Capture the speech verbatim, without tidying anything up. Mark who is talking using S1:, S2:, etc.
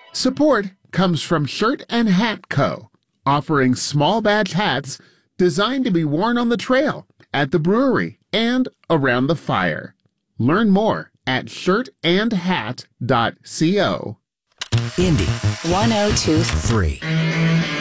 S1: Support comes from Shirt and Hat Co., offering small batch hats designed to be worn on the trail, at the brewery, and around the fire. Learn more at shirt and hat dot co.
S2: Indy
S3: one oh two
S2: three.